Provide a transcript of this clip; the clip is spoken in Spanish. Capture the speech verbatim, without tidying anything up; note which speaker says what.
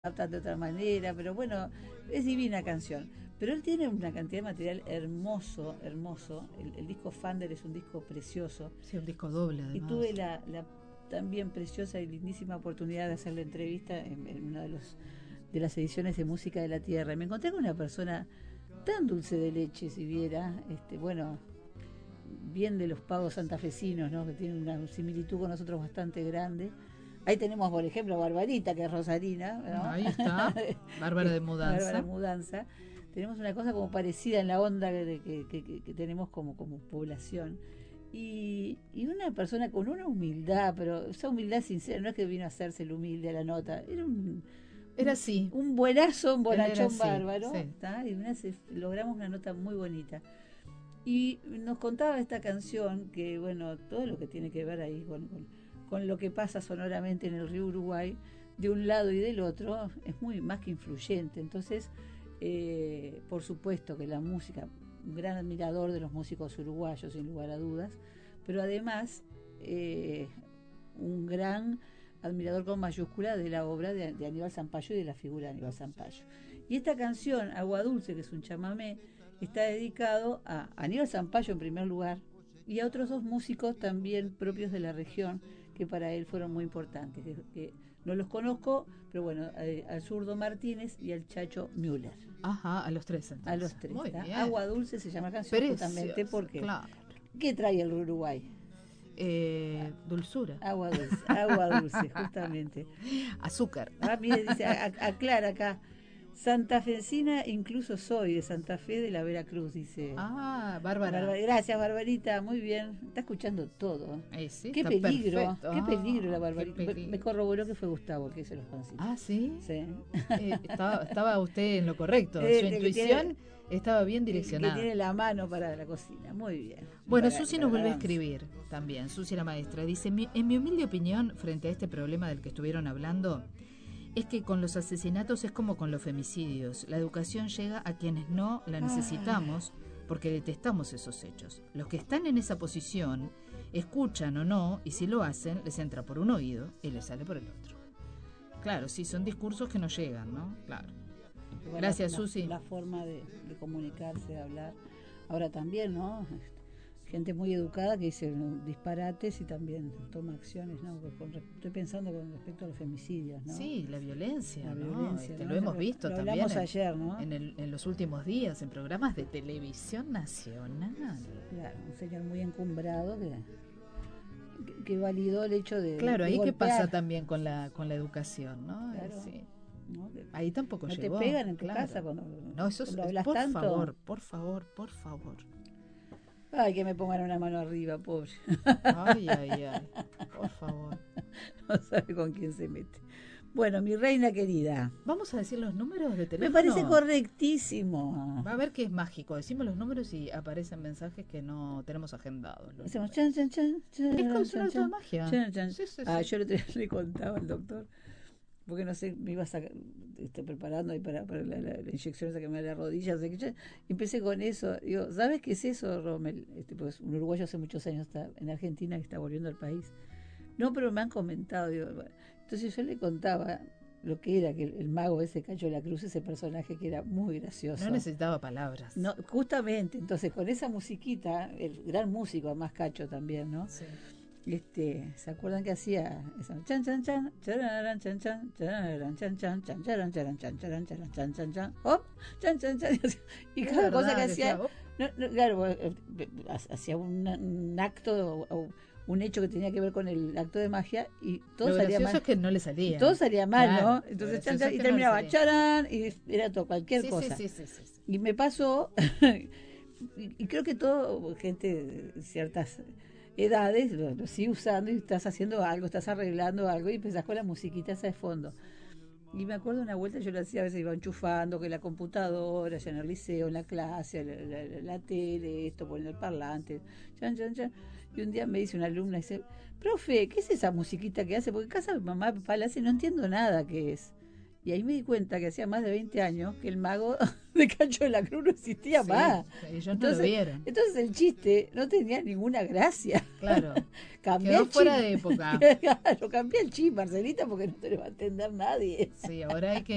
Speaker 1: adaptan de otra manera, pero bueno, es divina canción. Pero él tiene una cantidad de material hermoso, hermoso. El, el disco Fander es un disco precioso.
Speaker 2: Sí, un disco doble además.
Speaker 1: Y tuve la, la también preciosa y lindísima oportunidad de hacer la entrevista en, en una de, los, de las ediciones de Música de la Tierra. Y me encontré con una persona tan dulce de leche, si viera, este, bueno, bien de los pagos santafesinos, ¿no? Que tienen una similitud con nosotros bastante grande. Ahí tenemos, por ejemplo, a Barbarita, que es rosarina, ¿no?
Speaker 2: Ahí está, Bárbara de Mudanza.
Speaker 1: Bárbara de Mudanza. Tenemos una cosa como parecida en la onda que, que, que, que tenemos como, como población. Y, y una persona con una humildad, pero esa humildad sincera, no es que vino a hacerse el humilde a la nota, era un...
Speaker 2: Era así.
Speaker 1: Un buenazo, un bonachón
Speaker 2: así,
Speaker 1: bárbaro.
Speaker 2: Sí.
Speaker 1: Y una, se, logramos una nota muy bonita. Y nos contaba esta canción que, bueno, todo lo que tiene que ver ahí con, con, con lo que pasa sonoramente en el río Uruguay, de un lado y del otro, es muy más que influyente. Entonces, eh, por supuesto que la música, un gran admirador de los músicos uruguayos, sin lugar a dudas, pero además, eh, un gran admirador con mayúscula de la obra de, de Aníbal Zampayo y de la figura de Aníbal Zampayo. Y esta canción, Agua Dulce, que es un chamamé, está dedicado a Aníbal Zampayo en primer lugar y a otros dos músicos también propios de la región que para él fueron muy importantes, que, que no los conozco, pero bueno, eh, al zurdo Martínez y al Chacho Müller.
Speaker 2: Ajá, a los tres entonces.
Speaker 1: A los tres.
Speaker 2: Muy bien.
Speaker 1: Agua Dulce se llama la canción. Precioso, justamente porque
Speaker 2: claro.
Speaker 1: ¿Qué trae el Uruguay?
Speaker 2: Eh, dulzura.
Speaker 1: Agua dulce, agua dulce, justamente.
Speaker 2: Azúcar.
Speaker 1: Ah, mire, dice, aclara acá. Santafesina incluso soy, de Santa Fe de la Veracruz, dice.
Speaker 2: Ah, Bárbara.
Speaker 1: Bárbara. Gracias, Barbarita, muy bien. Está escuchando todo.
Speaker 2: Eh, sí,
Speaker 1: qué peligro,
Speaker 2: perfecto.
Speaker 1: qué peligro la Barbarita.
Speaker 2: Peligro.
Speaker 1: Me corroboró que fue Gustavo que se los consiguió.
Speaker 2: Ah, ¿sí?
Speaker 1: Sí.
Speaker 2: Eh, estaba, estaba usted en lo correcto.
Speaker 1: Eh,
Speaker 2: Su intuición tiene, estaba bien direccionada.
Speaker 1: Que tiene la mano para la cocina, muy bien.
Speaker 2: Bueno,
Speaker 1: para,
Speaker 2: Susi
Speaker 1: para
Speaker 2: nos vuelve a escribir también. Susi, la maestra, dice, en mi humilde opinión, frente a este problema del que estuvieron hablando, es que con los asesinatos es como con los femicidios. La educación llega a quienes no la necesitamos porque detestamos esos hechos. Los que están en esa posición escuchan o no, y si lo hacen, les entra por un oído y les sale por el otro. Claro, sí, son discursos que no llegan, ¿no? Claro.
Speaker 1: Bueno,
Speaker 2: Gracias,
Speaker 1: la,
Speaker 2: Susi.
Speaker 1: La forma de, de comunicarse, de hablar. Ahora también, ¿no? Gente muy educada que dice disparates y también toma acciones, ¿no? Con, estoy pensando con respecto a los femicidios, ¿no?
Speaker 2: Sí, la violencia,
Speaker 1: la
Speaker 2: ¿no?
Speaker 1: violencia,
Speaker 2: este,
Speaker 1: ¿no?
Speaker 2: Lo hemos visto
Speaker 1: lo
Speaker 2: también
Speaker 1: hablamos
Speaker 2: en,
Speaker 1: ayer, ¿no?
Speaker 2: En, el, en los últimos días, en programas de televisión nacional.
Speaker 1: Claro, un señor muy encumbrado que, que, que validó el hecho de
Speaker 2: Claro,
Speaker 1: de
Speaker 2: ahí
Speaker 1: golpear.
Speaker 2: qué pasa también con la con la educación, ¿no?
Speaker 1: Claro.
Speaker 2: Sí.
Speaker 1: ¿No? De,
Speaker 2: ahí tampoco
Speaker 1: no
Speaker 2: llegó.
Speaker 1: te pegan en tu
Speaker 2: claro.
Speaker 1: casa cuando,
Speaker 2: no, eso
Speaker 1: cuando
Speaker 2: es,
Speaker 1: hablas
Speaker 2: por
Speaker 1: tanto.
Speaker 2: favor, por favor, por favor.
Speaker 1: Ay, que me pongan una mano arriba, pobre.
Speaker 2: Ay, ay, ay, por favor.
Speaker 1: No sabe con quién se mete. Bueno, mi reina querida.
Speaker 2: ¿Vamos a decir los números de teléfono?
Speaker 1: Me parece correctísimo.
Speaker 2: Va a ver que es mágico. Decimos los números y aparecen mensajes que no tenemos agendados.
Speaker 1: Hacemos chan, chan, chan, chan.
Speaker 2: Es como una alta magia.
Speaker 1: Chan, chan.
Speaker 2: Sí, sí,
Speaker 1: ah,
Speaker 2: sí.
Speaker 1: yo le, le contaba al doctor, porque no sé, me iba a sacar, estoy preparando ahí para, para la, la, la inyección esa que me da la rodilla, así que ya, y empecé con eso. Digo, ¿sabes qué es eso, Rommel? Este, pues un uruguayo hace muchos años está en Argentina que está volviendo al país. No, pero me han comentado, digo, bueno. Entonces yo le contaba lo que era que el, el mago ese Cacho de la Cruz, ese personaje que era muy gracioso.
Speaker 2: No necesitaba palabras.
Speaker 1: No, justamente, entonces con esa musiquita, el gran músico, además Cacho también, ¿no?
Speaker 2: Sí.
Speaker 1: Este, ¿se acuerdan que hacía esa chan chan chan chararan chan chan chararan chan chan chan charan charan chan charan charan chan chan chan hop chan chan chan y cada
Speaker 2: verdad,
Speaker 1: cosa que hacía
Speaker 2: decía,
Speaker 1: no, no, claro, hacía un, un acto o un hecho que tenía que ver con el acto de magia y todo
Speaker 2: Lo
Speaker 1: salía mal.
Speaker 2: Es que no le salía.
Speaker 1: Todo salía mal,
Speaker 2: claro,
Speaker 1: ¿no? Entonces chan, chan, y
Speaker 2: no
Speaker 1: terminaba charán y era todo cualquier
Speaker 2: sí,
Speaker 1: cosa.
Speaker 2: Sí, sí, sí, sí.
Speaker 1: Y me pasó y, y creo que todo gente de ciertas edades lo, lo sigue usando y estás haciendo algo, estás arreglando algo y empezás con la musiquita esa de fondo. Y me acuerdo una vuelta, yo lo hacía, a veces iba enchufando, que la computadora, ya en el liceo, en la clase, la, la, la tele, esto, poniendo el parlante, chan, chan, chan. Y un día me dice una alumna, dice, profe, ¿qué es esa musiquita que hace? Porque en casa mi mamá y papá la hace, no entiendo nada qué es. Y ahí me di cuenta que hacía más de veinte años que el mago de Cacho de la Cruz no existía
Speaker 2: sí,
Speaker 1: más.
Speaker 2: Ellos no
Speaker 1: entonces,
Speaker 2: lo vieron.
Speaker 1: Entonces el chiste no tenía ninguna gracia.
Speaker 2: Claro.
Speaker 1: Cambié
Speaker 2: Quedó
Speaker 1: el
Speaker 2: fuera
Speaker 1: chip.
Speaker 2: de época.
Speaker 1: Claro, cambié el chip, Marcelita, porque no te lo va a entender nadie.
Speaker 2: Sí, ahora hay que